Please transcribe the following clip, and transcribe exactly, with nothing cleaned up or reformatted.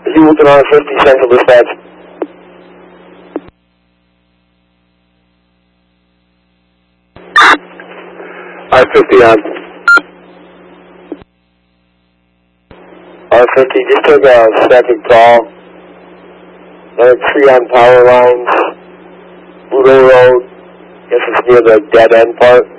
You looking on fifty Central Dispatch? R fifty on. R fifty, just took a second call. Another tree on power lines. Budo Road. Guess it's near the dead end part.